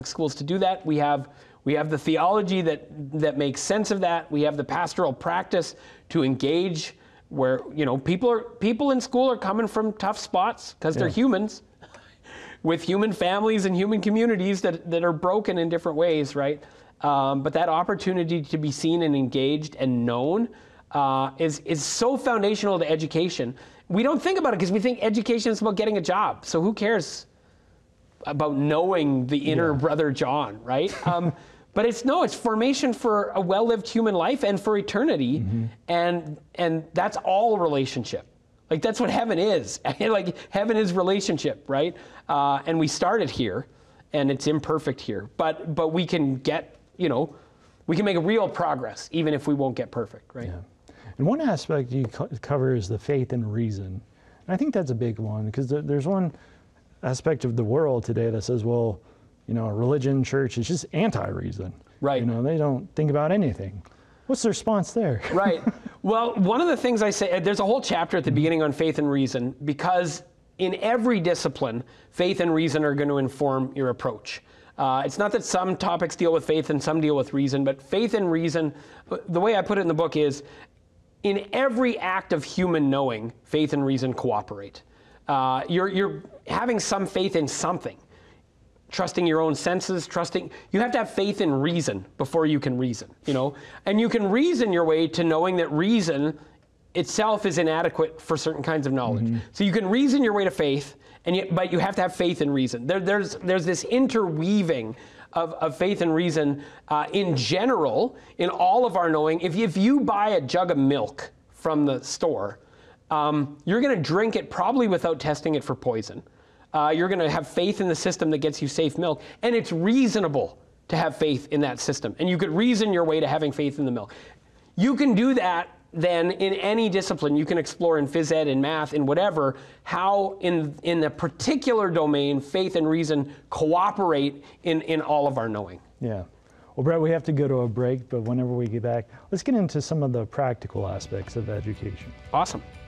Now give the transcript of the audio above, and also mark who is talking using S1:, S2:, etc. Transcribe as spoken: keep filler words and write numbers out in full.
S1: schools to do that. We have we have the theology that that makes sense of that. We have the pastoral practice to engage where, you know, people are people in school are coming from tough spots because they're yeah. humans with human families and human communities that, that are broken in different ways, right? Um, but that opportunity to be seen and engaged and known uh, is, is so foundational to education. We don't think about it because we think education is about getting a job. So who cares about knowing the inner yeah. brother John, right? Um, but it's no, it's formation for a well-lived human life and for eternity. Mm-hmm. And, and that's all relationship. Like that's what heaven is. Like heaven is relationship, right? Uh, and we started here, and it's imperfect here. But but we can get, you know, we can make real progress even if we won't get perfect, right?
S2: Yeah. And one aspect you co- cover is the faith and reason. And I think that's a big one because there, there's one aspect of the world today that says, well, you know, religion, church is just anti-reason.
S1: Right.
S2: You know, they don't think about anything. What's the response there?
S1: Right. Well, one of the things I say, there's a whole chapter at the beginning on faith and reason, because in every discipline, faith and reason are going to inform your approach. Uh, it's not that some topics deal with faith and some deal with reason, but faith and reason, the way I put it in the book is, in every act of human knowing, faith and reason cooperate. Uh, you're, you're having some faith in something. Trusting your own senses, trusting, you have to have faith in reason before you can reason, you know? And you can reason your way to knowing that reason itself is inadequate for certain kinds of knowledge. Mm-hmm. So you can reason your way to faith, and you, but you have to have faith in reason. There, there's, there's this interweaving of, of faith and reason uh, in general, in all of our knowing. If you, if you buy a jug of milk from the store, um, you're gonna drink it probably without testing it for poison. Uh, you're going to have faith in the system that gets you safe milk. And it's reasonable to have faith in that system. And you could reason your way to having faith in the milk. You can do that then in any discipline. You can explore in phys ed, in math, in whatever, how in, in a particular domain, faith and reason cooperate in, in all of our knowing.
S2: Yeah. Well, Brett, we have to go to a break, but whenever we get back, let's get into some of the practical aspects of education.
S1: Awesome.